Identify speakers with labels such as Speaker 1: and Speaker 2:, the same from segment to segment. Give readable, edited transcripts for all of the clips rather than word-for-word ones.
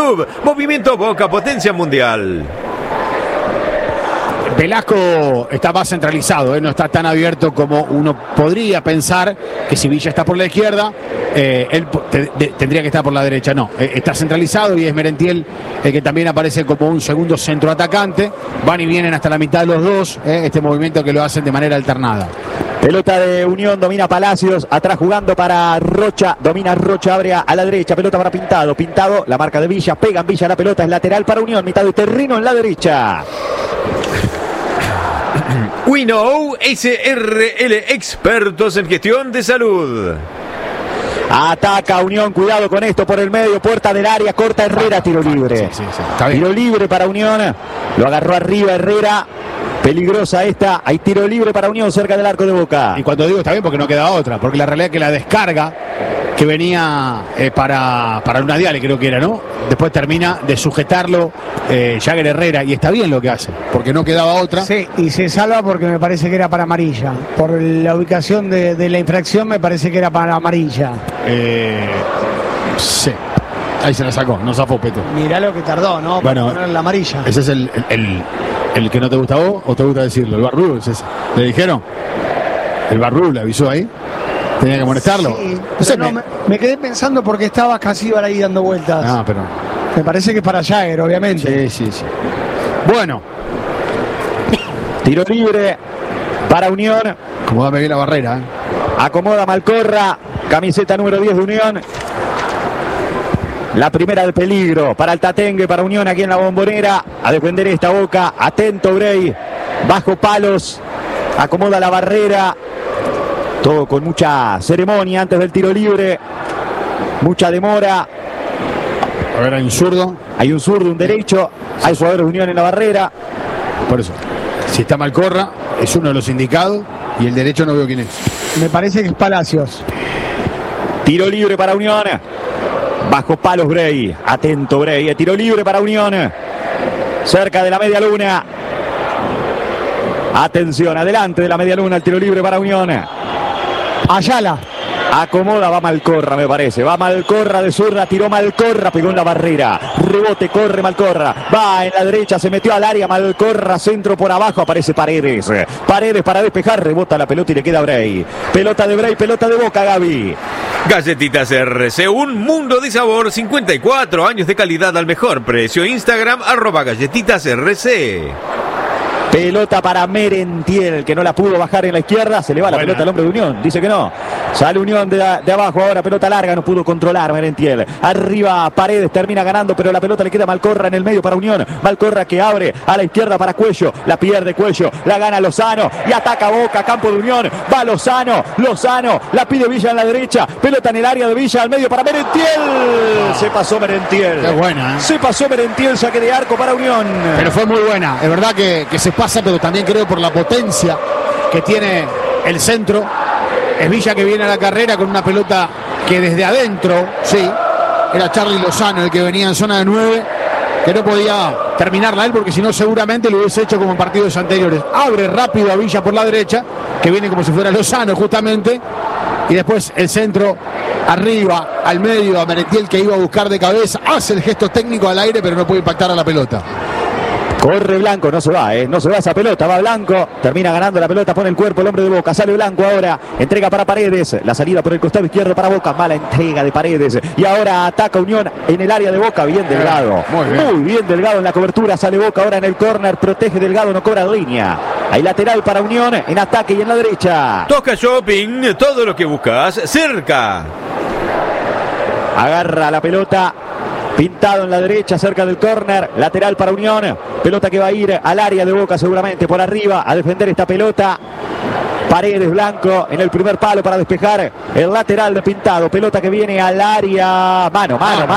Speaker 1: YouTube. Movimiento Boca, potencia mundial.
Speaker 2: Velasco está más centralizado, no está tan abierto como uno podría pensar, que si Villa está por la izquierda, él tendría que estar por la derecha. No, está centralizado y es Merentiel el que también aparece como un segundo centro atacante. Van y vienen hasta la mitad de los dos, este movimiento que lo hacen de manera alternada.
Speaker 3: Pelota de Unión, domina Palacios, atrás jugando para Rocha, domina Rocha, abre a la derecha, pelota para Pintado, Pintado, la marca de Villa, pega en Villa la pelota, es lateral para Unión, mitad de terreno en la derecha.
Speaker 1: We Know SRL, expertos en gestión de salud.
Speaker 3: Ataca Unión, cuidado con esto por el medio, puerta del área, corta Herrera, tiro libre.
Speaker 2: Sí, está bien.
Speaker 3: Tiro libre para Unión, lo agarró arriba Herrera. Peligrosa esta, hay tiro libre para Unión cerca del arco de Boca.
Speaker 2: Y cuando digo está bien, porque no queda otra, porque la realidad es que la descarga que venía para una Diale, creo que era, ¿no? Después termina de sujetarlo Jagger Herrera, y está bien lo que hace, porque no quedaba otra.
Speaker 4: Sí, y se salva porque me parece que era para amarilla. Por la ubicación de la infracción me parece que era para amarilla.
Speaker 2: Sí. Ahí se la sacó, no zafó Peto.
Speaker 4: Mirá lo que tardó, ¿no?
Speaker 2: Bueno,
Speaker 4: para poner la amarilla.
Speaker 2: ¿Ese es el que no te gusta a vos o te gusta decirlo? ¿El Barrú es ese? ¿Le dijeron? ¿El Barrú le avisó ahí? ¿Tenía que molestarlo?
Speaker 4: Sí,
Speaker 2: No sé,
Speaker 4: me quedé pensando porque estaba Casíbar ahí dando vueltas.
Speaker 2: No, pero...
Speaker 4: Me parece que es para Jagger, obviamente.
Speaker 2: Sí. Bueno.
Speaker 3: Tiro libre para Unión.
Speaker 2: Acomódame bien la barrera.
Speaker 3: Acomoda Malcorra, camiseta número 10 de Unión. La primera de peligro para el Tatengue, para Unión aquí en la Bombonera. A defender esta Boca. Atento Bray. Bajo palos. Acomoda la barrera. Todo con mucha ceremonia antes del tiro libre. Mucha demora.
Speaker 2: A ver, hay un zurdo.
Speaker 3: Hay un zurdo, un derecho. Hay jugadores de Unión en la barrera.
Speaker 2: Por eso. Si está Malcorra, es uno de los indicados. Y el derecho no veo quién es.
Speaker 4: Me parece que es Palacios.
Speaker 3: Tiro libre para Unión. Bajo palos Bray. Atento Bray. Tiro libre para Unión. Cerca de la media luna. Atención, adelante de la media luna. El tiro libre para Unión.
Speaker 4: Ayala.
Speaker 3: Acomoda, va Malcorra, me parece. Va Malcorra de zurda, tiró Malcorra, pegó en la barrera. Rebote, corre Malcorra. Va en la derecha, se metió al área. Malcorra, centro por abajo, aparece Paredes. Paredes para despejar, rebota la pelota y le queda a Bray. Pelota de Bray, pelota de Boca, Gaby.
Speaker 1: Galletitas RC, un mundo de sabor, 54 años de calidad al mejor precio. Instagram, @galletitasrc.
Speaker 3: Pelota para Merentiel, que no la pudo bajar en la izquierda. Se le va la pelota al hombre de Unión. Dice que no. Sale Unión de abajo ahora. Pelota larga. No pudo controlar Merentiel. Arriba Paredes. Termina ganando, pero la pelota le queda a Malcorra en el medio para Unión. Malcorra que abre a la izquierda para Cuello. La pierde Cuello. La gana Lozano. Y ataca Boca. Campo de Unión. Va Lozano. Lozano. La pide Villa en la derecha. Pelota en el área de Villa. Al medio para Merentiel. Se pasó Merentiel.
Speaker 2: Qué buena, ¿eh?
Speaker 3: Se pasó Merentiel. Saque de arco para Unión.
Speaker 2: Pero fue muy buena. Es verdad que se pasa, pero también creo por la potencia que tiene el centro. Es Villa que viene a la carrera con una pelota que desde adentro, sí, era Charly Lozano el que venía en zona de 9, que no podía terminarla él porque si no seguramente lo hubiese hecho como en partidos anteriores. Abre rápido a Villa por la derecha, que viene como si fuera Lozano justamente, y después el centro arriba, al medio, a Merentiel que iba a buscar de cabeza, hace el gesto técnico al aire pero no puede impactar a la pelota.
Speaker 3: Corre Blanco, no se va, no se va esa pelota, va Blanco, termina ganando la pelota, pone el cuerpo el hombre de Boca, sale Blanco ahora, entrega para Paredes, la salida por el costado izquierdo para Boca, mala entrega de Paredes, y ahora ataca Unión en el área de Boca, bien Delgado, muy bien Delgado en la cobertura, sale Boca ahora en el córner, protege Delgado, no cobra línea, hay lateral para Unión, en ataque y en la derecha.
Speaker 1: Toca Shopping, todo lo que buscas, cerca.
Speaker 3: Agarra la pelota. Pintado en la derecha, cerca del córner, lateral para Unión, pelota que va a ir al área de Boca seguramente por arriba, a defender esta pelota, Paredes Blanco en el primer palo para despejar el lateral de Pintado, pelota que viene al área, mano,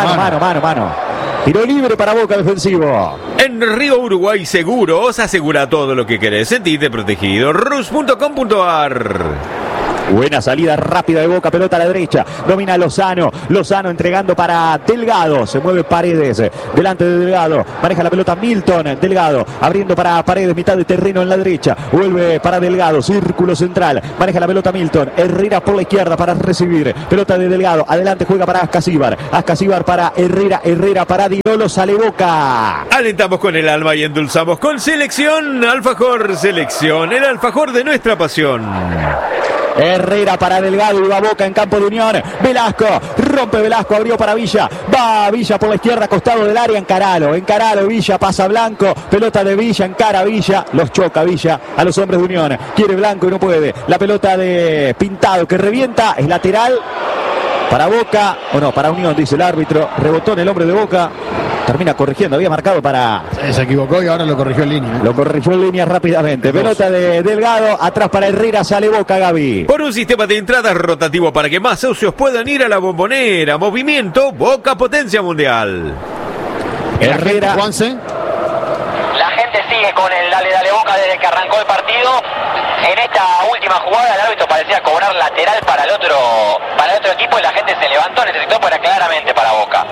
Speaker 3: tiro libre para Boca defensivo.
Speaker 1: En Río Uruguay Seguros, asegura todo lo que querés, sentite protegido, rus.com.ar.
Speaker 3: Buena salida rápida de Boca, pelota a la derecha, domina Lozano, Lozano entregando para Delgado, se mueve Paredes, delante de Delgado, maneja la pelota Milton, Delgado, abriendo para Paredes, mitad de terreno en la derecha, vuelve para Delgado, círculo central, maneja la pelota Milton, Herrera por la izquierda para recibir, pelota de Delgado, adelante juega para Ascasíbar para Herrera, Herrera para Dilolo, sale Boca.
Speaker 1: Alentamos con el alma y endulzamos con Selección Alfajor, Selección, el alfajor de nuestra pasión.
Speaker 3: Herrera para Delgado y va Boca en campo de Unión. Velasco, rompe Velasco, abrió para Villa. Va Villa por la izquierda, costado del área, encaralo Villa, pasa Blanco, pelota de Villa, encara Villa, los choca Villa a los hombres de Unión. Quiere Blanco y no puede. La pelota de Pintado que revienta, es lateral para Boca, o no, para Unión, dice el árbitro. Rebotó en el hombre de Boca. Termina corrigiendo, había marcado para...
Speaker 2: Se equivocó y ahora lo corrigió en línea.
Speaker 3: Lo corrigió en línea rápidamente. Pelota de Delgado, atrás para Herrera, sale Boca, Gaby.
Speaker 1: Por un sistema de entradas rotativo para que más socios puedan ir a la Bombonera. Movimiento Boca Potencia Mundial.
Speaker 3: Herrera.
Speaker 2: Juanse.
Speaker 5: La gente sigue con el dale Boca desde que arrancó el partido. En esta última jugada el árbitro parecía cobrar lateral para el otro equipo y la gente se levantó en ese sector, pero claramente para Boca.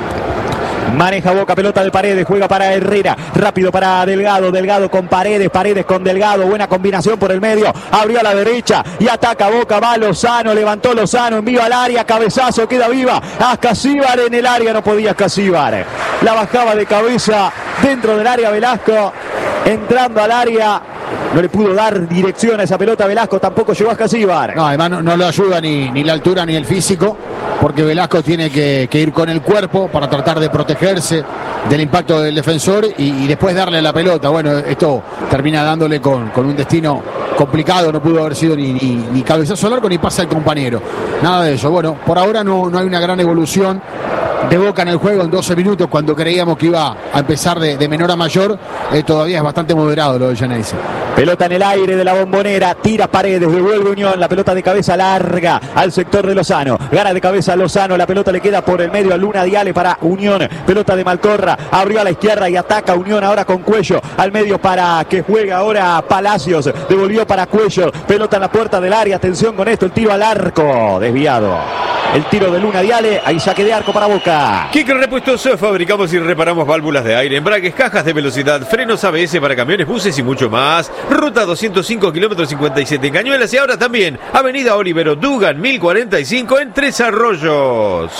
Speaker 3: Maneja Boca, pelota de Paredes, juega para Herrera, rápido para Delgado, Delgado con Paredes, Paredes con Delgado, buena combinación por el medio, abrió a la derecha y ataca Boca, va Lozano, levantó Lozano, envío al área, cabezazo, queda viva, Ascasíbar en el área, no podía Ascasíbar, la bajaba de cabeza dentro del área Velasco, entrando al área. No le pudo dar dirección a esa pelota Velasco, tampoco llegó a Ascasíbar.
Speaker 2: No, además no lo ayuda ni la altura ni el físico, porque Velasco tiene que ir con el cuerpo para tratar de protegerse del impacto del defensor y después darle la pelota. Bueno, esto termina dándole con un destino complicado, no pudo haber sido ni cabezazo largo ni pasa el compañero. Nada de eso. Bueno, por ahora no hay una gran evolución de Boca en el juego en 12 minutos, cuando creíamos que iba a empezar de menor a mayor. Todavía es bastante moderado lo de Geneise.
Speaker 3: Pelota en el aire de la Bombonera, tira Paredes, devuelve Unión, la pelota de cabeza larga al sector de Lozano, gana de cabeza Lozano, la pelota le queda por el medio a Luna Diale para Unión, pelota de Malcorra, abrió a la izquierda y ataca Unión ahora con Cuello, al medio para que juegue ahora Palacios, devolvió para Cuello, pelota en la puerta del área, atención con esto, el tiro al arco, desviado. El tiro de Luna Diale, ahí saque de arco para Boca.
Speaker 1: Kicker Repuestos, fabricamos y reparamos válvulas de aire, embragues, cajas de velocidad, frenos ABS para camiones, buses y mucho más. Ruta 205, kilómetros 57 en Cañuelas y ahora también Avenida Olivero Dugan 1045 en Tres Arroyos.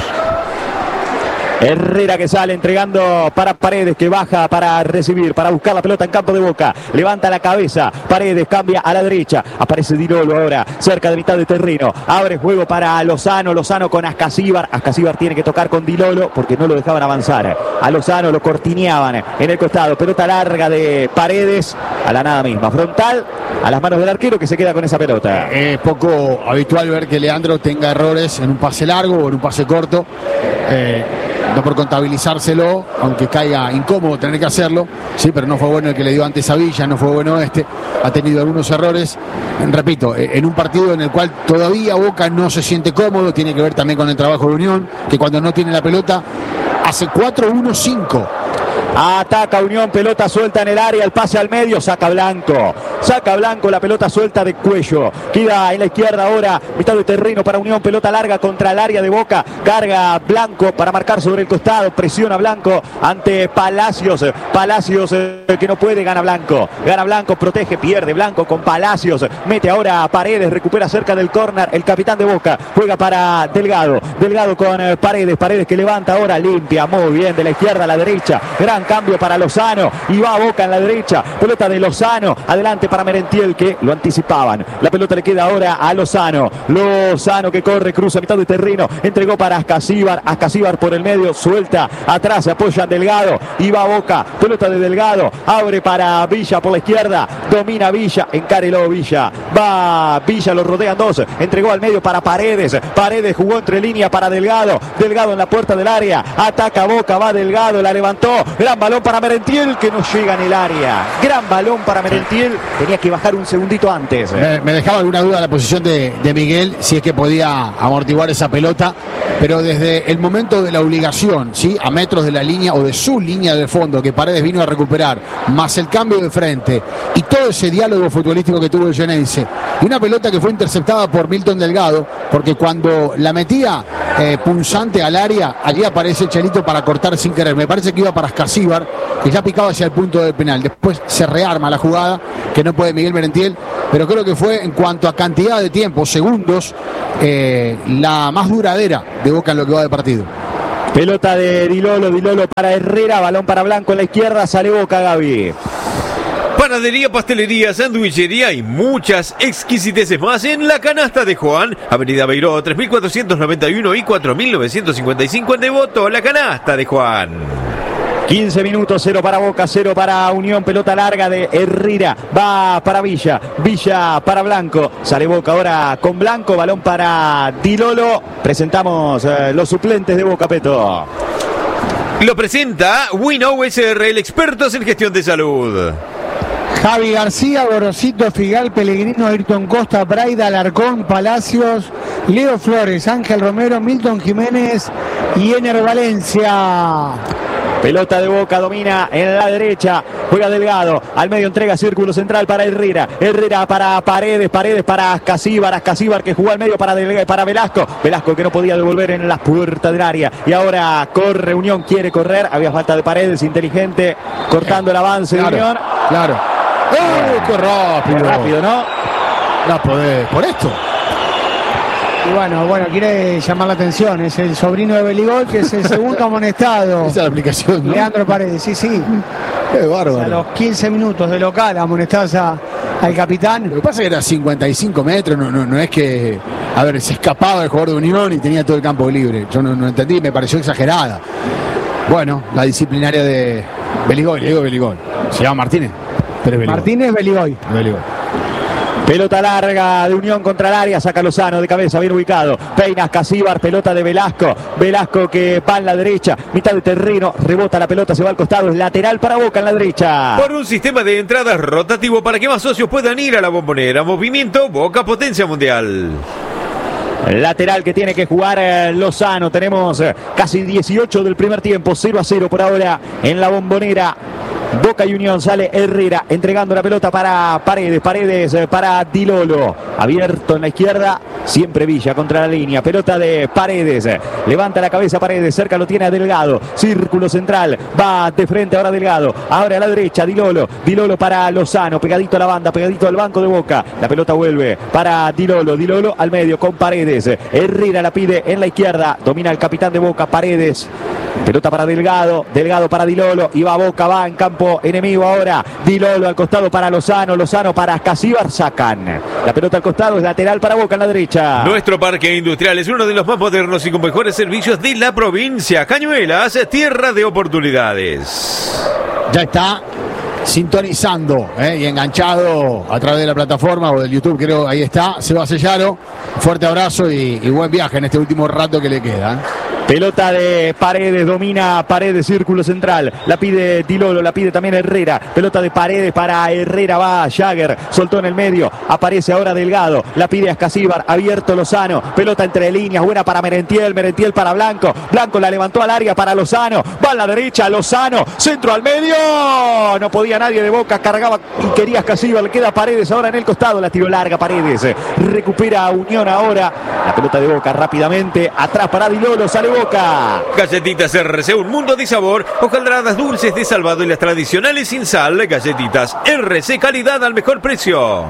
Speaker 3: Herrera que sale entregando para Paredes, que baja para recibir, para buscar la pelota en campo de Boca, levanta la cabeza, Paredes cambia a la derecha, aparece Dilolo ahora, cerca de mitad de terreno, abre juego para Lozano, Lozano con Ascasíbar, Ascasíbar tiene que tocar con Dilolo porque no lo dejaban avanzar, a Lozano lo cortineaban en el costado, pelota larga de Paredes, a la nada misma, frontal, a las manos del arquero que se queda con esa pelota.
Speaker 2: Es poco habitual ver que Leandro tenga errores en un pase largo o en un pase corto. No por contabilizárselo, aunque caiga incómodo tener que hacerlo, sí, pero no fue bueno el que le dio antes a Villa, no fue bueno este, ha tenido algunos errores, repito, en un partido en el cual todavía Boca no se siente cómodo, tiene que ver también con el trabajo de Unión, que cuando no tiene la pelota hace 4-1-5.
Speaker 3: Ataca Unión, pelota suelta en el área, el pase al medio, saca Blanco, la pelota suelta de Cuello, queda en la izquierda ahora, mitad de terreno para Unión, pelota larga contra el área de Boca, carga Blanco para marcar sobre el costado, presiona Blanco ante Palacios que no puede, gana Blanco, protege, pierde Blanco con Palacios, mete ahora a Paredes, recupera cerca del córner, el capitán de Boca, juega para Delgado con Paredes que levanta ahora, limpia muy bien de la izquierda a la derecha, gran cambio para Lozano y va a Boca en la derecha, pelota de Lozano, adelante para Merentiel que lo anticipaban, la pelota le queda ahora a Lozano que corre, cruza mitad de terreno, entregó para Ascasíbar por el medio, suelta, atrás se apoya Delgado y va a Boca, pelota de Delgado, abre para Villa por la izquierda, domina Villa, encárelo Villa, va Villa, lo rodean dos, entregó al medio para Paredes jugó entre línea para Delgado en la puerta del área, ataca Boca, va Delgado, la levantó, gran balón para Merentiel que no llega en el área, gran balón para Merentiel tenía que bajar un segundito antes.
Speaker 2: Me dejaba alguna duda la posición de Miguel, si es que podía amortiguar esa pelota, pero desde el momento de la obligación, ¿sí?, a metros de la línea o de su línea de fondo que Paredes vino a recuperar, más el cambio de frente y todo ese diálogo futbolístico que tuvo el Geneise, y una pelota que fue interceptada por Milton Delgado, porque cuando la metía punzante al área, allí aparece Chelito para cortar sin querer. Me parece que iba para Ascasíbar, que ya picaba hacia el punto del penal. Después se rearma la jugada, que no puede Miguel Merentiel, pero creo que fue, en cuanto a cantidad de tiempo, segundos, la más duradera de Boca en lo que va de partido.
Speaker 3: Pelota de Dilolo para Herrera, balón para Blanco en la izquierda, sale Boca, Gaby.
Speaker 1: Panadería, pastelería, sandwichería y muchas exquisiteces más en la canasta de Juan, Avenida Beiró 3491 y 4955 en Devoto. La canasta de Juan.
Speaker 3: 15 minutos, 0 para Boca, 0 para Unión. Pelota larga de Herrera, va para Villa para Blanco, sale Boca ahora con Blanco, balón para Dilolo. Presentamos los suplentes de Boca, Peto.
Speaker 1: Lo presenta Winnow SRL, expertos en gestión de salud.
Speaker 4: Javi García, Gorosito, Figal, Pellegrino, Ayrton Costa, Braida, Alarcón, Palacios, Leo Flores, Ángel Romero, Milton Jiménez y Ener Valencia.
Speaker 3: Pelota de Boca, domina en la derecha, juega Delgado, al medio entrega círculo central para Herrera para Paredes para Ascasíbar que jugó al medio para Velasco que no podía devolver en la puerta del área, y ahora corre Unión, quiere correr, había falta de Paredes, inteligente, cortando el avance de Unión.
Speaker 2: Claro. ¡Qué rápido!
Speaker 3: Qué rápido, ¿no?
Speaker 2: No podés, por esto.
Speaker 4: Y bueno, quiere llamar la atención, es el sobrino de Beligol, que es el segundo amonestado.
Speaker 2: Esa es la aplicación, ¿no?
Speaker 4: Leandro Paredes, sí.
Speaker 2: Qué bárbaro.
Speaker 4: A los 15 minutos de local amonestados al capitán.
Speaker 2: Lo que pasa es que era 55 metros, no es que, a ver, se escapaba el jugador de Unión y tenía todo el campo libre. Yo no entendí, me pareció exagerada. Bueno, la disciplinaria de Beligol, le digo Beligol. Se llama Martínez. Pero Beligol.
Speaker 4: Martínez Beligol.
Speaker 3: Pelota larga de Unión contra el área, saca Lozano de cabeza, bien ubicado. Peina Ascasíbar, pelota de Velasco que va en la derecha, mitad de terreno, rebota la pelota, se va al costado, es lateral para Boca en la derecha.
Speaker 1: Por un sistema de entradas rotativo para que más socios puedan ir a la Bombonera. Movimiento Boca Potencia Mundial.
Speaker 3: Lateral que tiene que jugar Lozano. Tenemos casi 18 del primer tiempo, 0-0 por ahora en la Bombonera. Boca y Unión, sale Herrera entregando la pelota para Paredes para Dilolo, abierto en la izquierda, siempre Villa contra la línea, pelota de Paredes, levanta la cabeza Paredes, cerca lo tiene a Delgado, círculo central, va de frente ahora Delgado, ahora a la derecha Dilolo para Lozano, pegadito a la banda, pegadito al banco de Boca, la pelota vuelve para Dilolo al medio con Paredes, Herrera la pide en la izquierda, domina el capitán de Boca, Paredes. Pelota para Delgado para Dilolo, y va Boca, va en campo enemigo ahora, Dilolo al costado para Lozano para Ascasíbar, sacan la pelota al costado, es lateral para Boca en la derecha.
Speaker 1: Nuestro parque industrial es uno de los más modernos y con mejores servicios de la provincia. Cañuelas, tierra de oportunidades.
Speaker 2: Ya está sintonizando y enganchado a través de la plataforma o del YouTube, creo, ahí está Seba Sellaro. Fuerte abrazo y buen viaje en este último rato que le queda.
Speaker 3: Pelota de Paredes, domina Paredes, círculo central, la pide Dilolo, la pide también Herrera, pelota de Paredes para Herrera, va Jagger, soltó en el medio, aparece ahora Delgado, la pide Ascasíbar, abierto Lozano, pelota entre líneas, buena para Merentiel para Blanco la levantó al área para Lozano, va a la derecha Lozano, centro al medio, no podía nadie de Boca, cargaba y quería Ascasíbar, le queda Paredes ahora en el costado, la tiró larga Paredes, recupera Unión ahora, la pelota de Boca rápidamente, atrás para Dilolo, sale Boca.
Speaker 1: Galletitas RC, un mundo de sabor, hojaldradas dulces de Salvado y las tradicionales sin sal. Galletitas RC, calidad al mejor precio.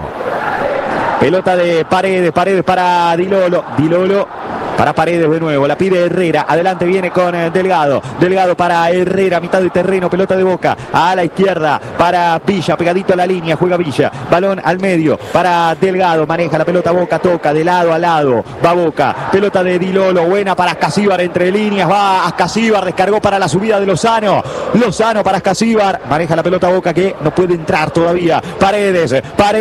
Speaker 3: Pelota de Paredes para Dilolo para Paredes de nuevo, la pide Herrera, adelante viene con Delgado para Herrera, mitad de terreno, pelota de Boca, a la izquierda para Villa, pegadito a la línea, juega Villa, balón al medio para Delgado, maneja la pelota Boca, toca de lado a lado, va Boca, pelota de Dilolo, buena para Ascasíbar entre líneas, va Ascasíbar, descargó para la subida de Lozano para Ascasíbar, maneja la pelota Boca que no puede entrar todavía, Paredes,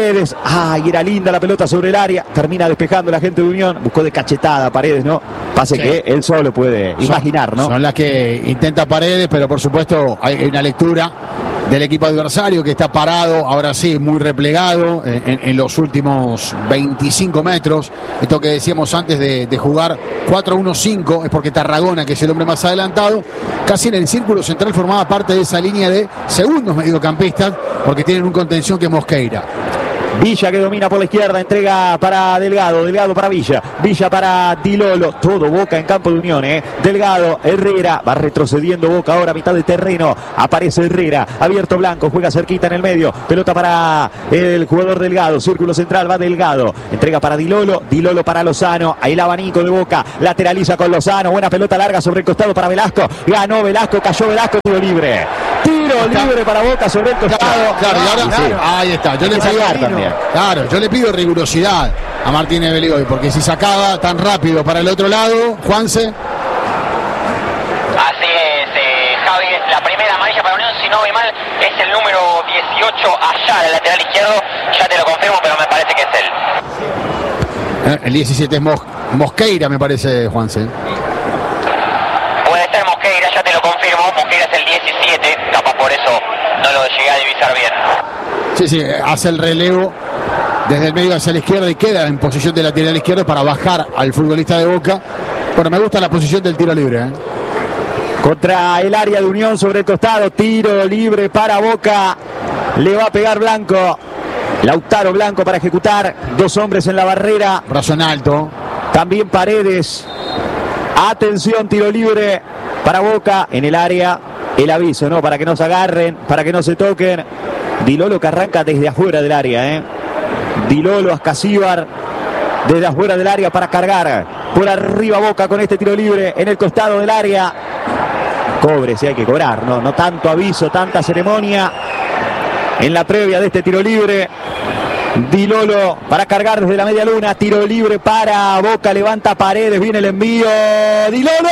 Speaker 3: ay, era linda la pelota sobre el área, termina despejando la gente de Unión, buscó de cachetada Paredes, ¿no? Pase sí, que él solo puede imaginar, ¿no?
Speaker 2: Son las que intenta Paredes, pero por supuesto hay una lectura del equipo adversario, que está parado, ahora sí, muy replegado en los últimos 25 metros. Esto que decíamos antes de jugar 4-1-5, es porque Tarragona, que es el hombre más adelantado, casi en el círculo central formaba parte de esa línea de segundos mediocampistas, porque tienen un contención que es Mosqueira.
Speaker 3: Villa que domina por la izquierda, entrega para Delgado, Delgado para Villa, Villa para Di Lolo, todo Boca en campo de Unión, Delgado, Herrera, va retrocediendo Boca ahora a mitad de terreno, aparece Herrera, abierto Blanco, juega cerquita en el medio, pelota para el jugador Delgado, círculo central, va Delgado, entrega para Di Lolo para Lozano, ahí el abanico de Boca, lateraliza con Lozano, buena pelota larga sobre el costado para Velasco, ganó Velasco, cayó Velasco, tiro libre para Boca sobre el costado.
Speaker 2: Claro, ahí está, yo le pido rigurosidad a Martínez Beligoy, porque si sacaba tan rápido para el otro lado, Juanse.
Speaker 5: Así es, Javi, la primera amarilla para Unión, si no voy mal, es el número 18 allá, el lateral izquierdo, ya te lo confirmo, pero me parece que es él.
Speaker 2: El 17 es Mosqueira, me parece, Juanse.
Speaker 5: Puede ser Mosqueira, ya te lo confirmo, Mosqueira es el 17, capaz por eso no lo llegué a divisar bien.
Speaker 2: Sí, hace el relevo desde el medio hacia la izquierda y queda en posición de lateral izquierdo para bajar al futbolista de Boca. Bueno, me gusta la posición del tiro libre.
Speaker 3: Contra el área de Unión sobre el costado, tiro libre para Boca, le va a pegar Blanco, Lautaro Blanco para ejecutar, dos hombres en la barrera.
Speaker 2: Brazo en alto.
Speaker 3: También Paredes, atención, tiro libre para Boca en el área, el aviso, ¿no? Para que no se agarren, para que no se toquen. Di Lolo que arranca desde afuera del área, Di Lolo, Ascasíbar, desde afuera del área para cargar por arriba Boca con este tiro libre en el costado del área. Cobre, si hay que cobrar, no tanto aviso, tanta ceremonia en la previa de este tiro libre. Di Lolo para cargar desde la media luna, tiro libre para Boca, levanta Paredes, viene el envío, Di Lolo.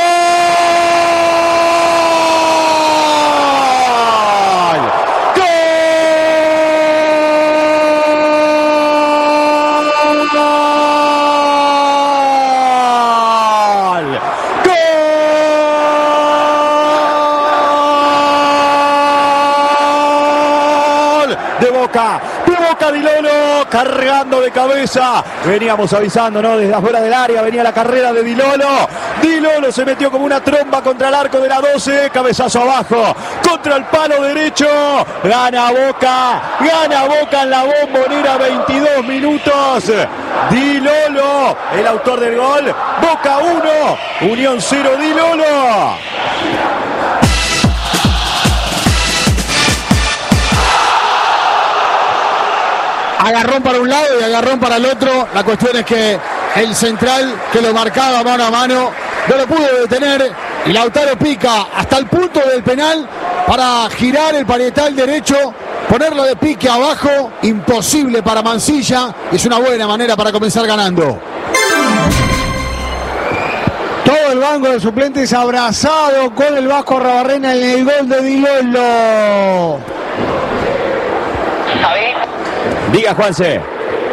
Speaker 3: De Boca Di Lolo, cargando de cabeza. Veníamos avisando, ¿no? Desde afuera del área venía la carrera de Di Lolo. Di Lolo se metió como una tromba contra el arco de la 12. Cabezazo abajo, contra el palo derecho. Gana Boca en la Bombonera, 22 minutos. Di Lolo, el autor del gol. Boca 1, Unión 0, Di Lolo.
Speaker 2: Agarrón para un lado y agarrón para el otro. La cuestión es que el central que lo marcaba mano a mano no lo pudo detener. Y Lautaro pica hasta el punto del penal para girar el parietal derecho, ponerlo de pique abajo. Imposible para Mansilla. Es una buena manera para comenzar ganando.
Speaker 4: Todo el banco de suplentes abrazado con el Vasco Rabarrena en el gol de Di Lolo.
Speaker 5: Javi.
Speaker 3: Diga, Juanse.
Speaker 5: Sí,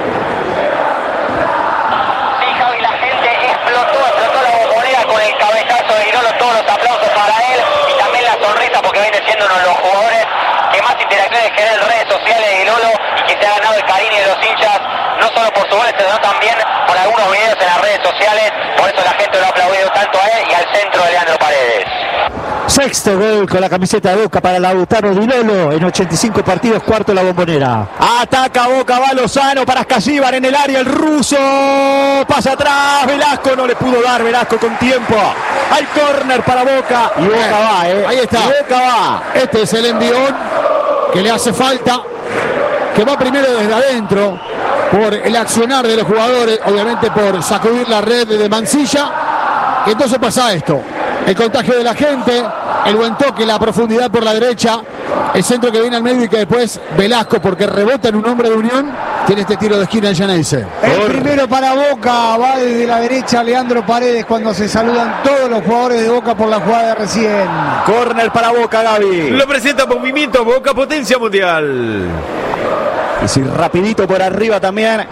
Speaker 5: Javi, la gente explotó la Bombonera con el cabezazo de Di Lolo, todos los aplausos para él y también la sonrisa, porque viene siendo uno de los jugadores que más interacciones genera en redes sociales de Di Lolo y que se ha ganado el cariño de los hinchas, no solo por su gol, sino también por algunos videos en las redes sociales. Por eso la gente lo ha aplaudido tanto a él y al centro de Leandro Paredes.
Speaker 3: Sexto gol con la camiseta de Boca para Lautaro Di Lolo en 85 partidos, cuarto la Bombonera. Ataca Boca, va Lozano para Ascasíbar en el área, el ruso pasa atrás, Velasco no le pudo dar, Velasco con tiempo. Hay córner para Boca y Boca va,
Speaker 2: Ahí está.
Speaker 3: Y Boca va.
Speaker 2: Este es el envión que le hace falta, que va primero desde adentro por el accionar de los jugadores, obviamente por sacudir la red de Mansilla. Entonces pasa esto: el contagio de la gente, el buen toque, la profundidad por la derecha, el centro que viene al medio y que después Velasco, porque rebota en un hombre de Unión, tiene este tiro de esquina en Geneise.
Speaker 4: El primero para Boca, va desde la derecha Leandro Paredes cuando se saludan todos los jugadores de Boca por la jugada de recién.
Speaker 3: Córner para Boca, Gaby.
Speaker 1: Lo presenta Movimiento Boca, potencia mundial.
Speaker 3: Y si rapidito por arriba también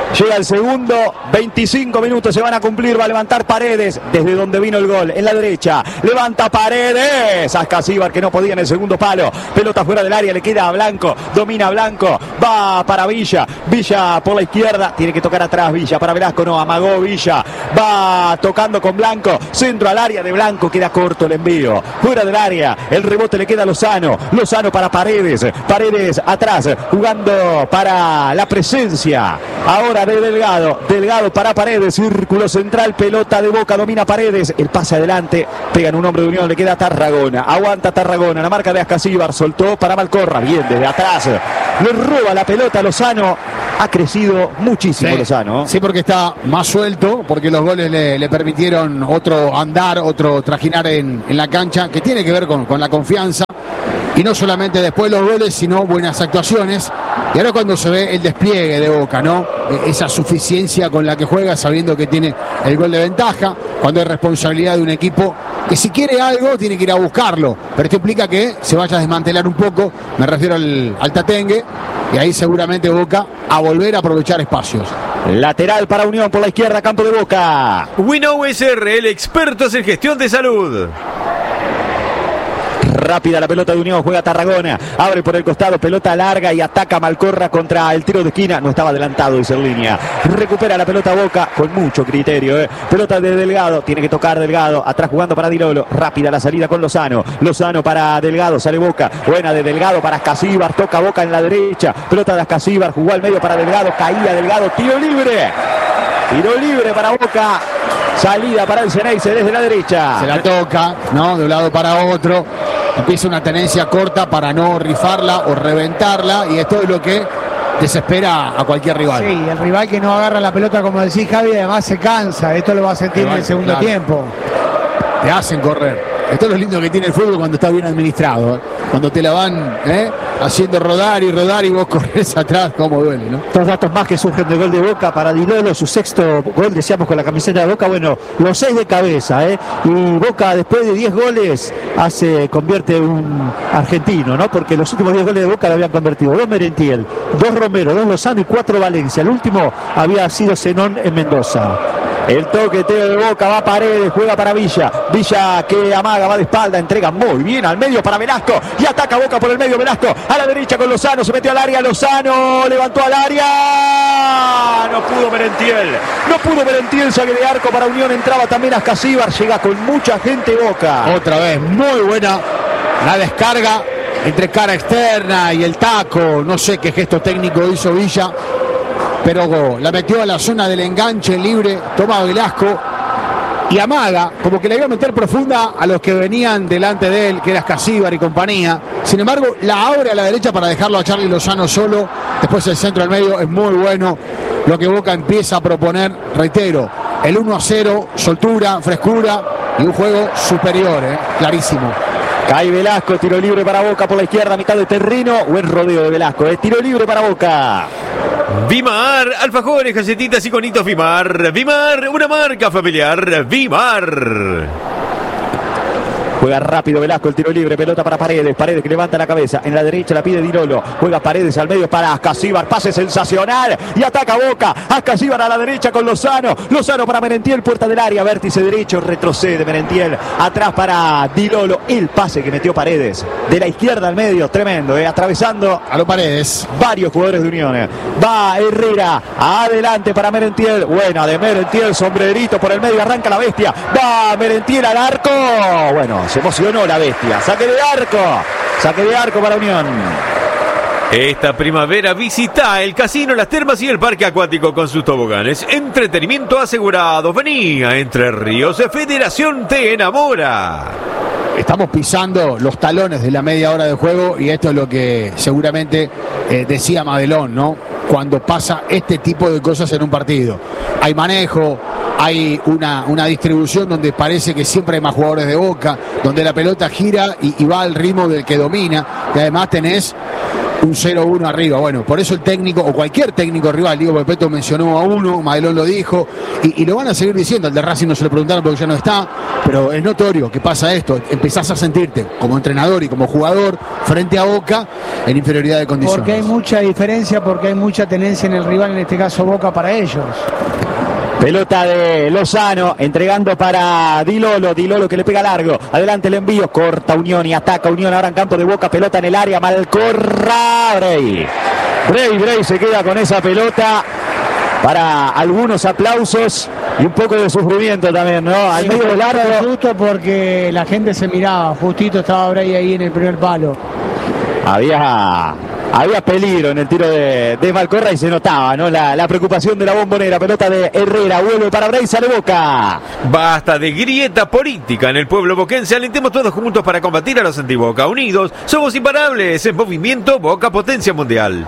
Speaker 3: Llega el segundo, 25 minutos se van a cumplir, va a levantar Paredes desde donde vino el gol, en la derecha, levanta Paredes, Ascasíbar que no podía en el segundo palo, pelota fuera del área, le queda a Blanco, domina Blanco, va para Villa, Villa por la izquierda, tiene que tocar atrás Villa, para Velasco no, amagó Villa, va tocando con Blanco, centro al área de Blanco, queda corto el envío, fuera del área, el rebote le queda a Lozano, Lozano para Paredes, Paredes atrás, jugando para la presencia, ahora de Delgado, Delgado para Paredes, círculo central, pelota de Boca, domina Paredes, el pase adelante, pega en un hombre de Unión, le queda a Tarragona, aguanta Tarragona, la marca de Ascasíbar, soltó para Malcorra, bien desde atrás, le roba la pelota a Lozano, ha crecido muchísimo
Speaker 2: sí,
Speaker 3: Lozano.
Speaker 2: Sí, porque está más suelto, porque los goles le permitieron otro andar, otro trajinar en la cancha, que tiene que ver con la confianza. Y no solamente después los goles, sino buenas actuaciones. Y ahora cuando se ve el despliegue de Boca, ¿no? Esa suficiencia con la que juega, sabiendo que tiene el gol de ventaja, cuando hay responsabilidad de un equipo que si quiere algo tiene que ir a buscarlo. Pero esto implica que se vaya a desmantelar un poco, me refiero al tatengue, y ahí seguramente Boca a volver a aprovechar espacios.
Speaker 3: Lateral para Unión por la izquierda, campo de Boca.
Speaker 1: Winnow SR, el experto en gestión de salud.
Speaker 3: Rápida la pelota de Unión, juega Tarragona, abre por el costado, pelota larga y ataca Malcorra contra el tiro de esquina, no estaba adelantado, dice en línea, recupera la pelota Boca con mucho criterio, pelota de Delgado, tiene que tocar Delgado, atrás jugando para Di Lolo, rápida la salida con Lozano, Lozano para Delgado, sale Boca, buena de Delgado para Ascasíbar, toca Boca en la derecha, pelota de Ascasíbar, jugó al medio para Delgado, caía Delgado, tiro libre para Boca. Salida para el Ceneice desde la derecha.
Speaker 2: Se la toca, ¿no? De un lado para otro. Empieza una tenencia corta para no rifarla o reventarla. Y esto es lo que desespera a cualquier rival.
Speaker 4: Sí, el rival que no agarra la pelota, como decís, Javi, además se cansa. Esto lo va a sentir en el segundo tiempo.
Speaker 2: Te hacen correr. Esto es lo lindo que tiene el fútbol cuando está bien administrado, ¿eh? Cuando te la van haciendo rodar y vos corres atrás, cómo duele, ¿no?
Speaker 6: Dos datos más que surgen del gol de Boca para Di Lolo, su sexto gol, decíamos, con la camiseta de Boca, bueno, los 6 de cabeza, y Boca después de 10 goles convierte un argentino, ¿no? Porque los últimos 10 goles de Boca lo habían convertido 2 Merentiel, 2 Romero, 2 Lozano y 4 Valencia, el último había sido Zenón en Mendoza.
Speaker 3: El toqueteo de Boca, va Paredes, juega para Villa, Villa que amaga, va de espalda, entrega muy bien al medio para Velasco y ataca Boca por el medio, Velasco a la derecha con Lozano, se metió al área, Lozano levantó al área, no pudo Merentiel, saque de arco para Unión, entraba también Ascasíbar, llega con mucha gente Boca.
Speaker 2: Otra vez, muy buena la descarga entre cara externa y el taco, no sé qué gesto técnico hizo Villa, pero la metió a la zona del enganche libre, toma Velasco y amaga, como que la iba a meter profunda a los que venían delante de él, que era Ascasíbar y compañía. Sin embargo, la abre a la derecha para dejarlo a Charly Lozano solo. Después el centro al medio es muy bueno. Lo que Boca empieza a proponer, reitero, el 1-0, soltura, frescura y un juego superior, clarísimo.
Speaker 3: Cae Velasco, tiro libre para Boca por la izquierda, mitad de terreno. Buen rodeo de Velasco, tiro libre para Boca.
Speaker 1: Vimar, alfajores, galletitas y conitos Vimar. Vimar, una marca familiar. Vimar.
Speaker 3: Juega rápido Velasco, el tiro libre, pelota para Paredes, Paredes que levanta la cabeza, en la derecha la pide Di Lolo, juega Paredes al medio para Ascasíbar, pase sensacional y ataca Boca, Ascasíbar a la derecha con Lozano, Lozano para Merentiel, puerta del área, vértice derecho, retrocede Merentiel, atrás para Di Lolo, el pase que metió Paredes, de la izquierda al medio, tremendo, atravesando
Speaker 2: a los Paredes,
Speaker 3: varios jugadores de Unión, va Herrera, adelante para Merentiel, buena de Merentiel, sombrerito por el medio, arranca la bestia, va Merentiel al arco, bueno, se emocionó la bestia, saque de arco para Unión.
Speaker 1: Esta primavera visita el casino, las termas y el parque acuático con sus toboganes. Entretenimiento asegurado. Vení a Entre Ríos, Federación te enamora.
Speaker 2: Estamos pisando los talones de la media hora de juego y esto es lo que seguramente decía Madelón, ¿no? Cuando pasa este tipo de cosas en un partido. Hay manejo, hay una distribución donde parece que siempre hay más jugadores de Boca, donde la pelota gira y va al ritmo del que domina, y además tenés un 0-1 arriba. Bueno, por eso el técnico, o cualquier técnico rival, digo, Pepeto mencionó a uno, Madelón lo dijo, y lo van a seguir diciendo. Al de Racing no se lo preguntaron porque ya no está, pero es notorio que pasa esto. Empezás a sentirte como entrenador y como jugador frente a Boca en inferioridad de condiciones.
Speaker 4: Porque hay mucha diferencia, porque hay mucha tenencia en el rival, en este caso Boca, para ellos.
Speaker 3: Pelota de Lozano, entregando para Di Lolo que le pega largo, adelante el envío, corta Unión y ataca Unión ahora en campo de Boca, pelota en el área, Malcorra, Bray se queda con esa pelota para algunos aplausos y un poco de sufrimiento también, ¿no? Al medio del largo.
Speaker 4: Justo porque la gente se miraba, justito estaba Bray ahí en el primer palo.
Speaker 3: Había peligro en el tiro de Malcorra y se notaba, ¿no? La preocupación de la Bombonera. Pelota de Herrera, vuelve para Bray, sale Boca.
Speaker 1: Basta de grieta política en el pueblo boquense. Alentemos todos juntos para combatir a los antiboca. Unidos, somos imparables. En movimiento, Boca potencia mundial.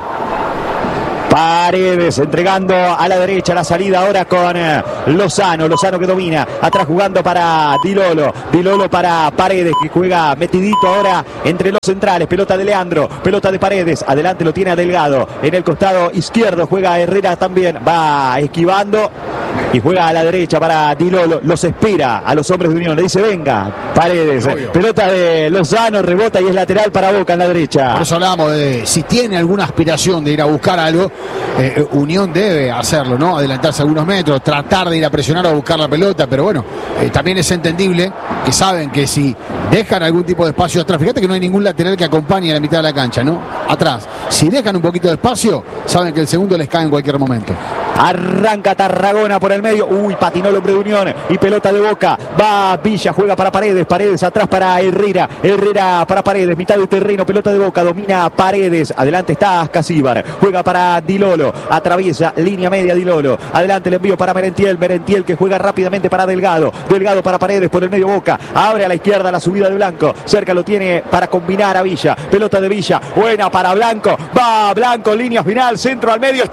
Speaker 3: Paredes entregando a la derecha la salida ahora con Lozano que domina, atrás jugando para Di Lolo para Paredes que juega metidito ahora entre los centrales, pelota de Leandro, pelota de Paredes, adelante lo tiene a Delgado, en el costado izquierdo juega Herrera también, va esquivando y juega a la derecha para Di Lolo, los espera a los hombres de Unión, le dice venga Paredes, pelota de Lozano, rebota y es lateral para Boca en la derecha.
Speaker 2: Por eso hablamos de si tiene alguna aspiración de ir a buscar algo, Unión debe hacerlo, ¿no? Adelantarse algunos metros, tratar de ir a presionar o buscar la pelota, pero bueno, también es entendible que saben que si dejan algún tipo de espacio atrás, fíjate que no hay ningún lateral que acompañe a la mitad de la cancha, ¿no? Atrás, si dejan un poquito de espacio, saben que el segundo les cae en cualquier momento.
Speaker 3: Arranca Tarragona por el medio. Patinó el hombre de Unión. Y pelota de Boca. Va Villa, juega para Paredes. Paredes atrás para Herrera. Herrera para Paredes. Mitad de terreno. Pelota de Boca. Domina Paredes. Adelante está Ascasíbar. Juega para Di Lolo. Atraviesa línea media Di Lolo. Adelante el envío para Merentiel. Merentiel que juega rápidamente para Delgado. Delgado para Paredes por el medio Boca. Abre a la izquierda la subida de Blanco. Cerca lo tiene para combinar a Villa. Pelota de Villa. Buena para Blanco. Va Blanco. Línea final. Centro al medio.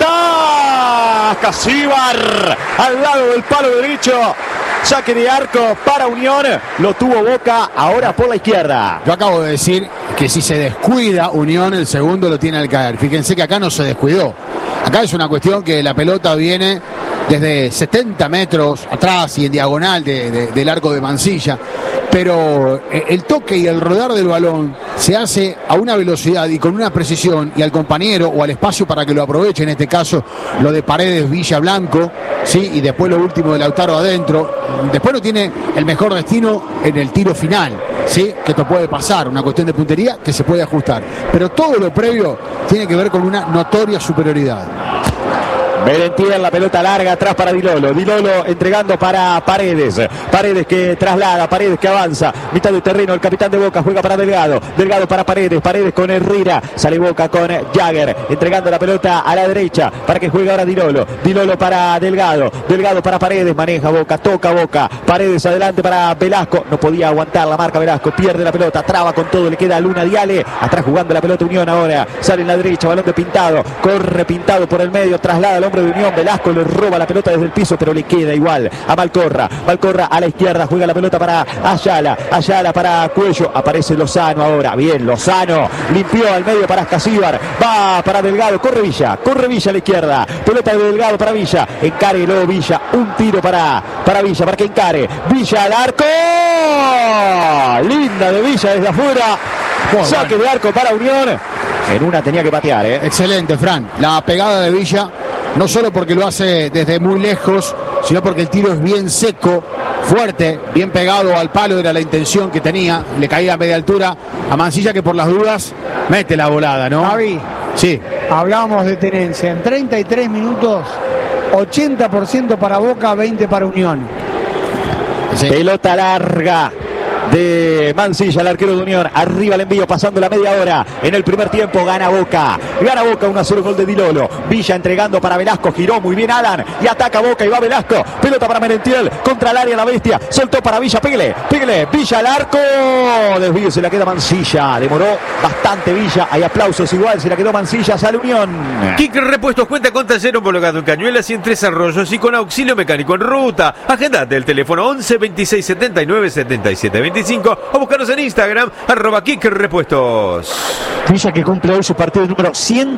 Speaker 3: Está Ascasíbar al lado del palo derecho, saque de arco para Unión, lo tuvo Boca ahora por la izquierda.
Speaker 2: Yo acabo de decir que si se descuida Unión, el segundo lo tiene al caer. Fíjense que acá no se descuidó, acá es una cuestión que la pelota viene desde 70 metros atrás y en diagonal del arco de Mansilla, pero el toque y el rodar del balón se hace a una velocidad y con una precisión, y al compañero o al espacio para que lo aproveche, en este caso lo de Paredes, Villa, Blanco, ¿sí? Y después lo último de Lautaro adentro. Después no tiene el mejor destino en el tiro final, ¿sí? Que esto puede pasar, una cuestión de puntería que se puede ajustar, pero todo lo previo tiene que ver con una notoria superioridad.
Speaker 3: Merentiel, la pelota larga atrás para Di Lolo. Di Lolo entregando para Paredes. Paredes que traslada, Paredes que avanza. Mitad de terreno, el capitán de Boca juega para Delgado. Delgado para Paredes. Paredes con Herrera. Sale Boca con Jagger. Entregando la pelota a la derecha para que juegue ahora Di Lolo. Di Lolo para Delgado. Delgado para Paredes. Maneja Boca, toca Boca. Paredes adelante para Velasco. No podía aguantar la marca Velasco. Pierde la pelota, traba con todo. Le queda Luna Diale. Atrás jugando la pelota Unión ahora. Sale en la derecha, balón de Pintado. Corre Pintado por el medio. Traslada al hombre de Unión. Velasco le roba la pelota desde el piso, pero le queda igual a Malcorra. Malcorra a la izquierda, juega la pelota para Ayala. Ayala para Cuello. Aparece Lozano ahora. Bien, Lozano limpió al medio para Ascasíbar. Va para Delgado. Corre Villa a la izquierda. Pelota de Delgado para Villa. Encare luego Villa. Un tiro para Villa, para que encare. Villa al arco. Linda de Villa desde afuera. Saque de arco para Unión. En una tenía que patear, ¿eh?
Speaker 2: Excelente, Fran. La pegada de Villa, no solo porque lo hace desde muy lejos, sino porque el tiro es bien seco, fuerte, bien pegado al palo, era la intención que tenía. Le caía a media altura a Mansilla, que por las dudas mete la volada, ¿no?
Speaker 4: Javi,
Speaker 2: sí.
Speaker 4: Hablábamos de tenencia. En 33 minutos, 80% para Boca, 20% para Unión.
Speaker 3: Sí. Pelota larga de Mansilla, el arquero de Unión. Arriba el envío, pasando la media hora. En el primer tiempo gana Boca. Gana Boca, 1-0, gol de Di Lolo. Villa entregando para Velasco. Giró muy bien Alan. Y ataca Boca y va Velasco. Pelota para Merentiel. Contra el área la bestia. Soltó para Villa. Pégale. Villa al arco. Desvío, se la queda Mansilla. Demoró bastante Villa. Hay aplausos igual. Se la quedó Mansilla. Sale Unión.
Speaker 1: Kik Repuestos cuenta con taller homologado en Cañuelas y en Tres Arroyos y con auxilio mecánico en ruta. Agendate el teléfono 11 26 79 77 22. 25 o buscarnos en Instagram, @KickRepuestos.
Speaker 6: Villa que cumple hoy su partido número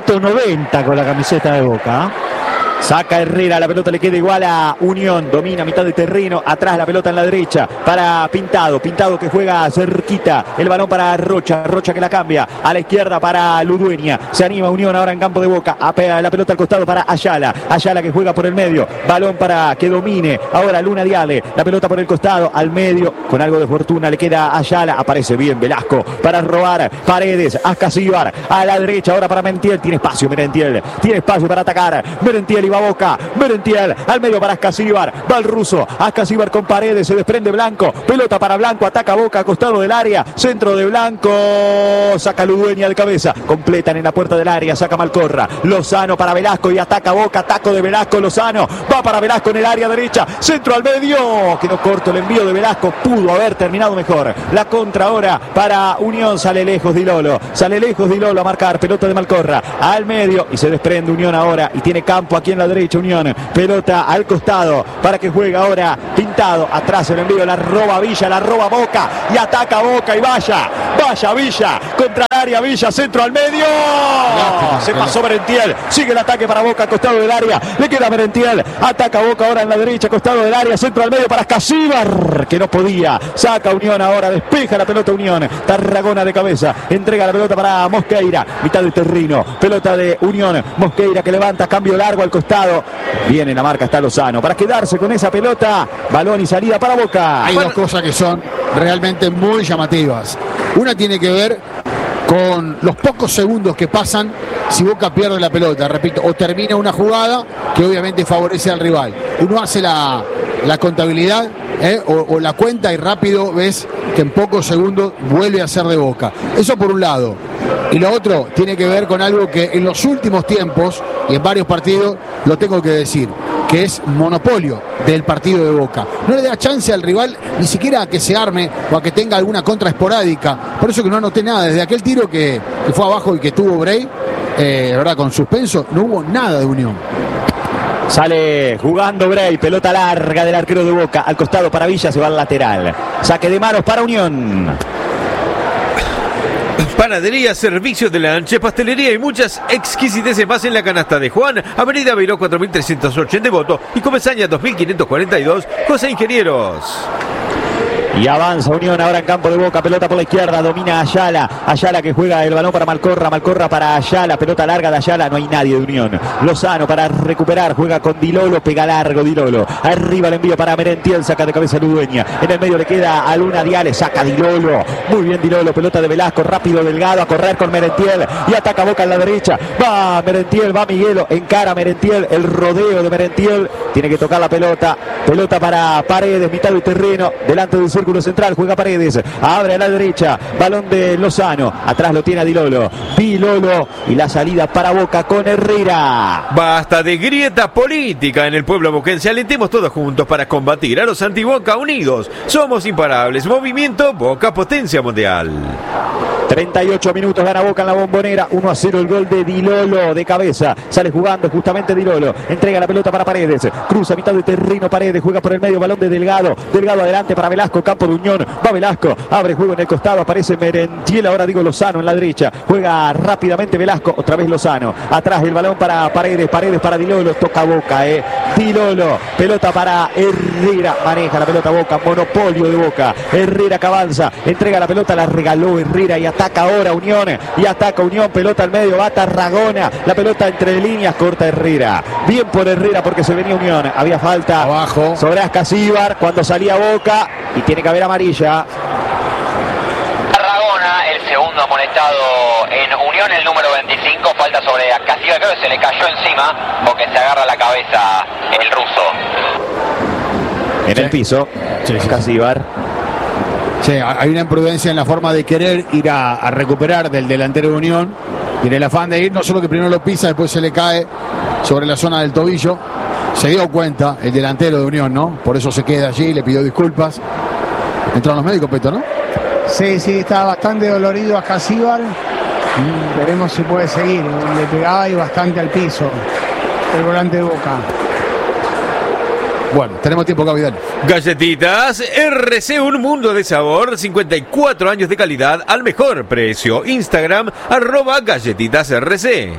Speaker 6: 190 con la camiseta de Boca.
Speaker 3: Saca Herrera, la pelota le queda igual a Unión, domina mitad de terreno, atrás la pelota en la derecha para Pintado, Pintado que juega cerquita, el balón para Rocha, Rocha que la cambia, a la izquierda para Ludueña, se anima Unión ahora en campo de Boca, apega la pelota al costado para Ayala, Ayala que juega por el medio, balón para que domine, ahora Luna Diale, la pelota por el costado, al medio, con algo de fortuna le queda a Ayala, aparece bien Velasco para robar, Paredes, Ascasíbar, a la derecha ahora para Merentiel, tiene espacio Merentiel, tiene espacio para atacar, Merentiel y va Boca, Merentiel al medio para Ascasíbar, va el ruso, Ascasíbar con Paredes, se desprende Blanco, pelota para Blanco, ataca Boca, costado del área, centro de Blanco, saca Ludueña de cabeza, completan en la puerta del área, saca Malcorra, Lozano para Velasco y ataca Boca, taco de Velasco, Lozano, va para Velasco en el área derecha, centro al medio, quedó corto el envío de Velasco, pudo haber terminado mejor, la contra ahora para Unión, sale lejos Dilolo a marcar, pelota de Malcorra, al medio y se desprende Unión ahora y tiene campo aquí en la derecha Unión, pelota al costado para que juegue ahora Pintado, atrás el envío, la roba Villa, la roba Boca y ataca Boca y vaya Villa, contra el área Villa, centro al medio, se pasó Merentiel, sigue el ataque para Boca, costado del área, le queda Merentiel, ataca Boca ahora en la derecha, costado del área, centro al medio para Ascasíbar, que no podía, saca Unión ahora, despeja la pelota Unión, Tarragona de cabeza, entrega la pelota para Mosqueira, mitad de terreno, pelota de Unión, Mosqueira que levanta, cambio largo al costado, viene la marca, está Lozano para quedarse con esa pelota, balón y salida para Boca.
Speaker 2: Hay dos cosas que son realmente muy llamativas. Una tiene que ver con los pocos segundos que pasan si Boca pierde la pelota, repito, o termina una jugada que obviamente favorece al rival. Uno hace la contabilidad o la cuenta y rápido ves que en pocos segundos vuelve a ser de Boca. Eso por un lado. Y lo otro tiene que ver con algo que en los últimos tiempos y en varios partidos lo tengo que decir, que es monopolio del partido de Boca. No le da chance al rival ni siquiera a que se arme o a que tenga alguna contra esporádica. Por eso que no anoté nada. Desde aquel tiro que fue abajo y que tuvo Bray, verdad, con suspenso, no hubo nada de Unión.
Speaker 3: Sale jugando Bray, pelota larga del arquero de Boca, al costado para Villa, se va al lateral. Saque de manos para Unión.
Speaker 1: Panadería, servicios de lanche, pastelería y muchas exquisiteces más en la canasta de Juan, Avenida Beiró 4380 Devoto y Comesaña 2542, José Ingenieros.
Speaker 3: Y avanza Unión ahora en campo de Boca, pelota por la izquierda, domina Ayala, Ayala que juega el balón para Malcorra, Malcorra para Ayala, pelota larga de Ayala, no hay nadie de Unión. Lozano para recuperar, juega con Dilolo, pega largo Dilolo, arriba el envío para Merentiel, saca de cabeza Ludueña, en el medio le queda a Luna Diale, saca Dilolo, muy bien Dilolo, pelota de Velasco, rápido Delgado a correr con Merentiel y ataca Boca en la derecha, va Merentiel, va Miguelo, encara Merentiel, el rodeo de Merentiel, tiene que tocar la pelota, pelota para Paredes, mitad del terreno, delante del círculo central, juega Paredes, abre a la derecha, balón de Lozano, atrás lo tiene a Dilolo y la salida para Boca con Herrera.
Speaker 1: Basta de grieta política en el pueblo boquense, alentemos todos juntos para combatir a los anti-Boca unidos, somos imparables, movimiento Boca Potencia Mundial.
Speaker 3: 38 minutos, gana Boca en la Bombonera, 1-0 el gol de Dilolo de cabeza, sale jugando justamente Dilolo, entrega la pelota para Paredes, cruza mitad de terreno Paredes, juega por el medio, balón de Delgado, Delgado adelante para Velasco, campo de Unión, va Velasco, abre juego en el costado, aparece Merentiel, ahora digo Lozano en la derecha, juega rápidamente Velasco, otra vez Lozano, atrás el balón para Paredes, Paredes para Dilolo, toca Boca, Dilolo, pelota para Herrera, maneja la pelota Boca, monopolio de Boca, Herrera que avanza, entrega la pelota, la regaló Herrera y ataca ahora Unión, pelota al medio, va Tarragona, la pelota entre líneas, corta Herrera, bien por Herrera porque se venía Unión, había falta
Speaker 2: abajo
Speaker 3: sobre Ascasíbar cuando salía Boca y tiene que haber amarilla.
Speaker 5: Tarragona, el segundo amonestado en Unión, el número 25, falta sobre Ascasíbar, creo que se le cayó encima porque se agarra la cabeza el ruso.
Speaker 3: En el piso, Ascasíbar.
Speaker 2: Sí, hay una imprudencia en la forma de querer ir a recuperar del delantero de Unión y en el afán de ir, no solo que primero lo pisa, después se le cae sobre la zona del tobillo. Se dio cuenta el delantero de Unión, ¿no? Por eso se queda allí, le pidió disculpas. Entraron los médicos, Peto, ¿no?
Speaker 4: Sí, está bastante dolorido a Ascasíbar. Veremos si puede seguir. Le pegaba y bastante al piso el volante de Boca.
Speaker 2: Bueno, tenemos tiempo, Gaby, dale.
Speaker 1: Galletitas RC, un mundo de sabor, 54 años de calidad al mejor precio. Instagram, @galletitasRC.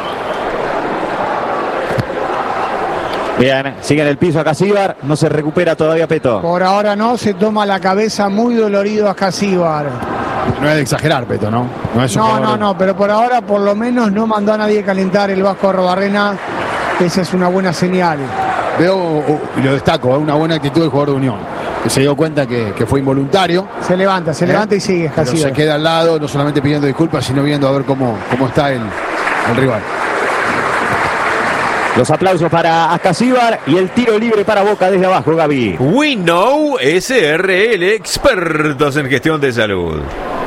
Speaker 3: Bien, sigue en el piso Acasíbar, no se recupera todavía Peto.
Speaker 4: Por ahora no, se toma la cabeza muy dolorido Acasíbar.
Speaker 2: No es de exagerar, Peto, ¿no?
Speaker 4: No, pero por ahora por lo menos no mandó a nadie a calentar el Vasco Arrobarrena. Esa es una buena señal.
Speaker 2: Veo, y lo destaco, una buena actitud del jugador de Unión, que se dio cuenta que fue involuntario.
Speaker 4: Se levanta y sigue
Speaker 2: Pero
Speaker 4: Acasíbar.
Speaker 2: se queda al lado, no solamente pidiendo disculpas, sino viendo a ver cómo está el rival.
Speaker 3: Los aplausos para Acasíbar y el tiro libre para Boca desde abajo, Gaby.
Speaker 1: We Know SRL, expertos en gestión de salud.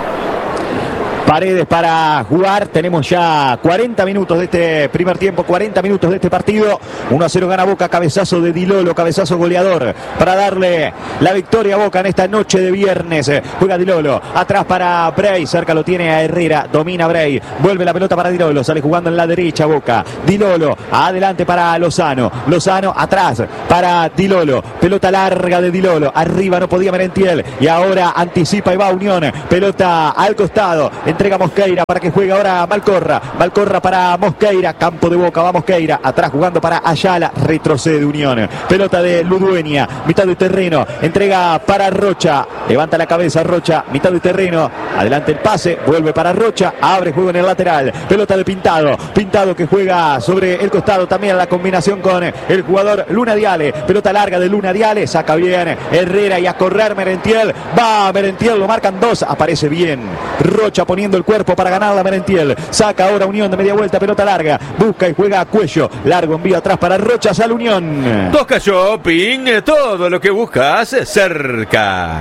Speaker 3: Paredes para jugar, tenemos ya 40 minutos de este primer tiempo, 40 minutos de este partido. 1-0 gana Boca, cabezazo de Di Lolo, cabezazo goleador para darle la victoria a Boca en esta noche de viernes. Juega Di Lolo, atrás para Bray, cerca lo tiene a Herrera, domina Bray, vuelve la pelota para Di Lolo, sale jugando en la derecha Boca. Di Lolo, adelante para Lozano, Lozano atrás para Di Lolo, pelota larga de Di Lolo, arriba no podía Merentiel y ahora anticipa y va Unión, pelota al costado, entrega Mosqueira para que juegue ahora Malcorra para Mosqueira, campo de Boca, va Mosqueira, atrás jugando para Ayala, retrocede Unión, pelota de Ludueña, mitad de terreno, entrega para Rocha, levanta la cabeza Rocha, mitad de terreno, adelante el pase, vuelve para Rocha, abre juego en el lateral, pelota de Pintado que juega sobre el costado también la combinación con el jugador Luna Diale, pelota larga de Luna Diale, saca bien Herrera y a correr Merentiel, va Merentiel, lo marcan dos, aparece bien Rocha poniendo el cuerpo para ganar la Merentiel, saca ahora Unión de media vuelta, pelota larga, busca y juega a Cuello, largo envío atrás para Rocha, sale Unión.
Speaker 1: Tosca Shopping, todo lo que buscas cerca.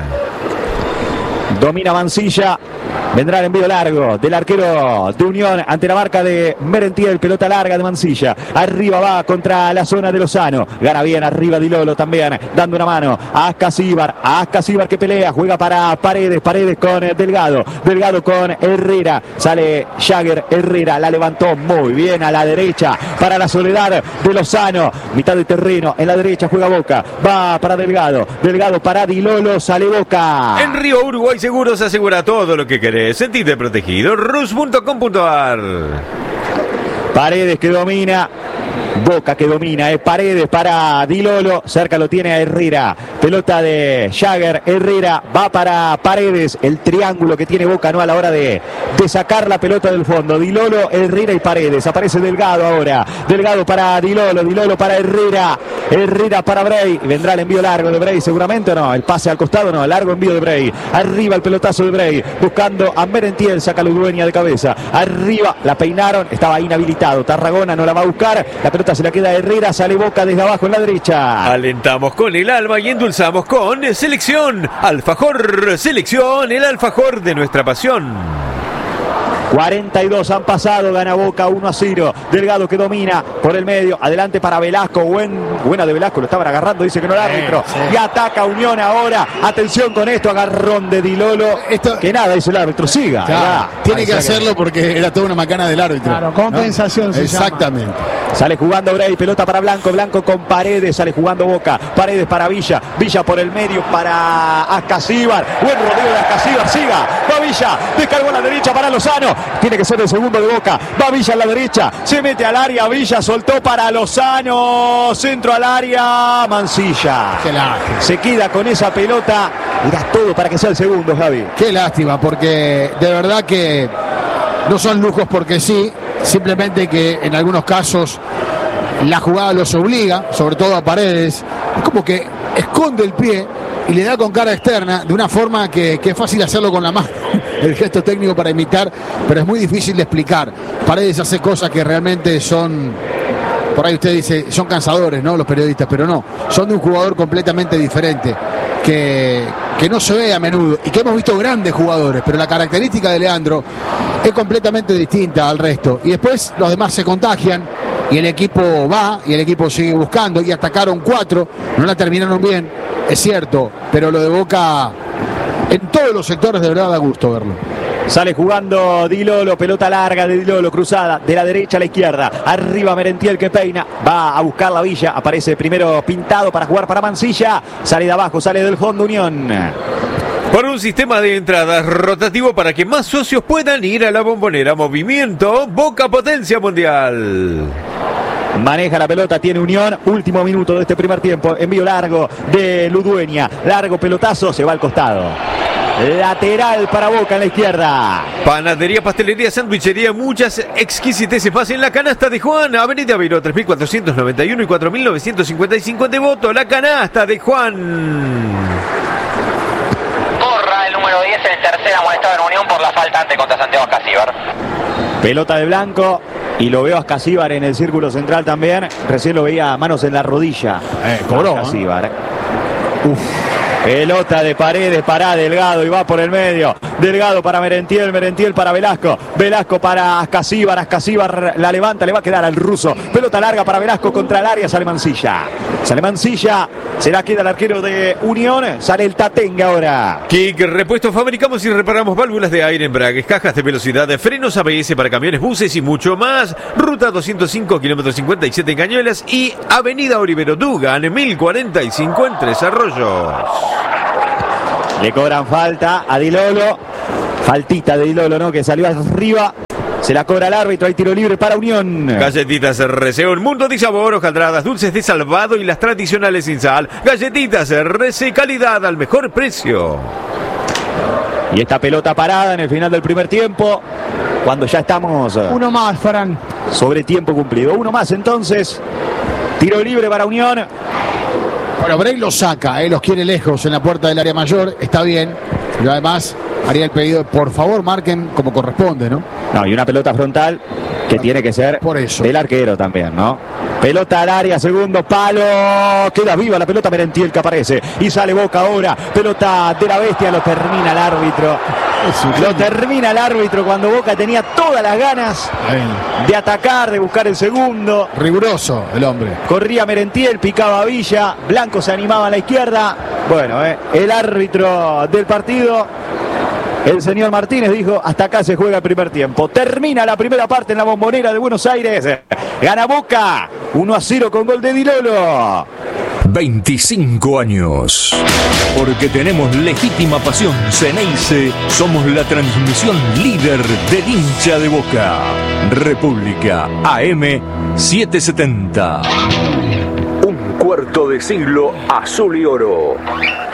Speaker 3: Domina Mansilla, vendrá el envío largo del arquero de Unión ante la marca de Merentiel, pelota larga de Mansilla, arriba va contra la zona de Lozano, gana bien arriba Di Lolo también, dando una mano a Acasíbar que pelea, juega para Paredes con Delgado con Herrera, sale Jagger, Herrera la levantó muy bien a la derecha para la soledad de Lozano, mitad de terreno, en la derecha juega Boca, va para Delgado para Di Lolo, sale Boca.
Speaker 1: En Río Uruguay Seguros asegura todo lo que querés. Sentite protegido. Rus.com.ar.
Speaker 3: Paredes que domina. Boca que domina, Paredes para Di Lolo, cerca lo tiene a Herrera, pelota de Jagger, Herrera va para Paredes, el triángulo que tiene Boca no a la hora de sacar la pelota del fondo, Di Lolo, Herrera y Paredes, aparece Delgado ahora, Delgado para Di Lolo para Herrera, Herrera para Bray, vendrá el envío largo de Bray seguramente o no, el pase al costado no, largo envío de Bray, arriba el pelotazo de Bray, buscando a Merentiel, saca la Ludueña de cabeza, arriba la peinaron, estaba inhabilitado, Tarragona no la va a buscar, la pelota se la queda Herrera, sale Boca desde abajo en la derecha.
Speaker 1: Alentamos con el alma y endulzamos con Selección Alfajor. Selección, el alfajor de nuestra pasión.
Speaker 3: 42 han pasado, gana Boca 1-0. Delgado que domina por el medio, adelante para Velasco, buena de Velasco, lo estaban agarrando, dice que no el árbitro, y ataca Unión ahora, atención con esto, agarrón de Di Lolo, que nada, dice el árbitro, siga.
Speaker 2: Claro, tiene que hacerlo porque era toda una macana del árbitro.
Speaker 4: Claro, compensación, ¿no? Se
Speaker 2: exactamente.
Speaker 4: llama.
Speaker 3: Sale jugando Bray, pelota para Blanco con Paredes, sale jugando Boca, Paredes para Villa por el medio para Acasíbar, buen rodeo de Acasíbar, siga, va Villa, descargó a la derecha para Lozano, tiene que ser el segundo de Boca, va Villa a la derecha, se mete al área, Villa soltó para Lozano, centro al área, Mansilla, se queda con esa pelota, era todo para que sea el segundo, Javi.
Speaker 2: Qué lástima, porque de verdad que no son lujos porque sí, simplemente que en algunos casos la jugada los obliga, sobre todo a Paredes, es como que esconde el pie y le da con cara externa de una forma que es fácil hacerlo con la mano, el gesto técnico para imitar, pero es muy difícil de explicar. Paredes hace cosas que realmente son, por ahí usted dice, son cansadores, ¿no? Los periodistas, pero no, son de un jugador completamente diferente, que no se ve a menudo y que hemos visto grandes jugadores, pero la característica de Leandro es completamente distinta al resto, y después los demás se contagian y el equipo va y el equipo sigue buscando, y atacaron 4, no la terminaron bien, es cierto, pero lo de Boca en todos los sectores de verdad da gusto verlo.
Speaker 3: Sale jugando Di Lolo, pelota larga de Di Lolo, cruzada de la derecha a la izquierda. Arriba Merentiel que peina, va a buscar la Villa. Aparece primero Pintado para jugar para Mansilla. Sale de abajo, sale del fondo Unión.
Speaker 1: Por un sistema de entradas rotativo para que más socios puedan ir a la Bombonera. Movimiento Boca Potencia Mundial.
Speaker 3: Maneja la pelota, tiene Unión. Último minuto de este primer tiempo. Envío largo de Ludueña. Largo pelotazo, se va al costado. Lateral para Boca en la izquierda.
Speaker 1: Panadería, pastelería, sandwichería, muchas exquisiteces. Pase en la canasta de Juan. Avenida Beiró 3491 y 4955 en Devoto. La canasta de Juan.
Speaker 5: Corra el número 10 en el tercer amonestado en Unión por la falta ante contra Santiago Ascasíbar.
Speaker 3: Pelota de Blanco. Y lo veo a Ascasíbar en el círculo central también. Recién lo veía manos en la rodilla.
Speaker 2: Cobró.
Speaker 3: Ascasíbar. Pelota de Paredes para Delgado y va por el medio. Delgado para Merentiel, Merentiel para Velasco. Velasco para Ascasíbar, Ascasíbar la levanta, le va a quedar al ruso. Pelota larga para Velasco contra el área, sale Mansilla. Sale Mansilla, se la queda el arquero de Unión. Sale el Tatenga ahora.
Speaker 1: Kick Repuestos, fabricamos y reparamos válvulas de aire, embragues, cajas de velocidad, frenos ABS para camiones, buses y mucho más. Ruta 205, kilómetro 57 en Cañuelas y Avenida Olivero Dugan, 1045 en Tres Arroyos.
Speaker 3: Le cobran falta a Di Lolo. Faltita de Di Lolo, ¿no? Que salió arriba. Se la cobra el árbitro. Hay tiro libre para Unión.
Speaker 1: Galletitas RC, un mundo de sabor, hojaldradas, dulces de salvado y las tradicionales sin sal. Galletitas RC, calidad al mejor precio.
Speaker 3: Y esta pelota parada en el final del primer tiempo. Cuando ya estamos...
Speaker 4: Uno más, Fran.
Speaker 3: Sobre tiempo cumplido. Uno más entonces. Tiro libre para Unión.
Speaker 2: Bueno, Bray los saca, los quiere lejos en la puerta del área mayor, está bien. Pero además haría el pedido, por favor marquen como corresponde, ¿no?
Speaker 3: No, y una pelota frontal que tiene que ser
Speaker 2: por eso
Speaker 3: del arquero también, ¿no? Pelota al área, segundo palo. Queda viva la pelota Merentiel que aparece. Y sale Boca ahora. Pelota de la bestia, lo termina el árbitro. Lo termina el árbitro cuando Boca tenía todas las ganas de atacar, de buscar el segundo.
Speaker 2: Riguroso el hombre.
Speaker 3: Corría Merentiel, picaba Villa. Blanco se animaba a la izquierda. Bueno, el árbitro del partido, el señor Martínez, dijo: hasta acá se juega el primer tiempo. Termina la primera parte en la Bombonera de Buenos Aires. Gana Boca 1-0 con gol de Di Lolo.
Speaker 7: 25 años. Porque tenemos legítima pasión Ceneice, somos la transmisión líder del hincha de Boca. República AM 770. Un cuarto de siglo azul y oro.